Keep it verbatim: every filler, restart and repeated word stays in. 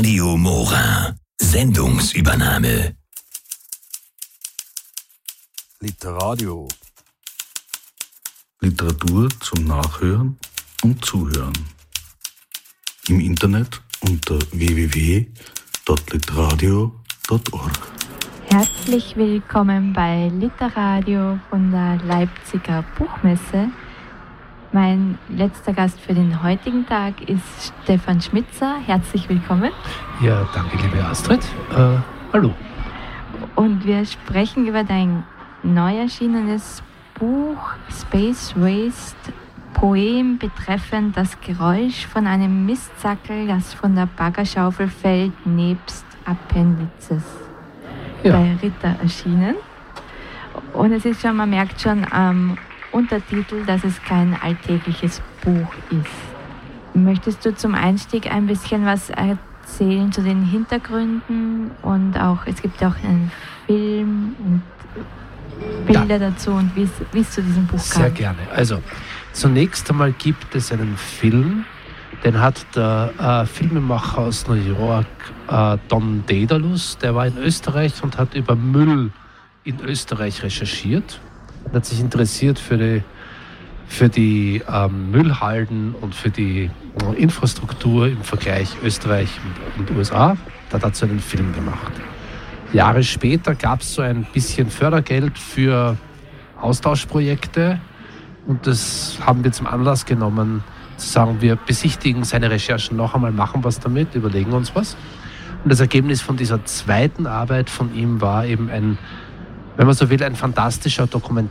Radio Mora. Sendungsübernahme. Literadio. Literatur zum Nachhören und Zuhören. Im Internet unter w w w punkt literadio punkt org. Herzlich willkommen bei Literadio von der Leipziger Buchmesse. Mein letzter Gast für den heutigen Tag ist Stefan Schmitzer. Herzlich willkommen. Ja, danke, liebe Astrid. Äh, hallo. Und wir sprechen über dein neu erschienenes Buch Space Waste, Poem betreffend das Geräusch von einem Mistsackel, das von der Baggerschaufel fällt, nebst Appendizes. Ja. Bei Ritter erschienen. Und es ist schon, man merkt schon am Untertitel, dass es kein alltägliches Buch ist. Möchtest du zum Einstieg ein bisschen was erzählen zu den Hintergründen und auch, es gibt ja auch einen Film und Bilder ja. dazu und wie es zu diesem Buch kam? Sehr gerne. Also, zunächst einmal gibt es einen Film, den hat der äh, Filmemacher aus New York, äh, Don Daedalus, der war in Österreich und hat über Müll in Österreich recherchiert. Er hat sich interessiert für die, für die ähm, Müllhalden und für die äh, Infrastruktur im Vergleich Österreich und, und U S A. Da hat er dazu einen Film gemacht. Jahre später gab es so ein bisschen Fördergeld für Austauschprojekte und das haben wir zum Anlass genommen, zu sagen, wir besichtigen seine Recherchen noch einmal, machen was damit, überlegen uns was. Und das Ergebnis von dieser zweiten Arbeit von ihm war eben ein, wenn man so will, ein fantastischer Dokumentar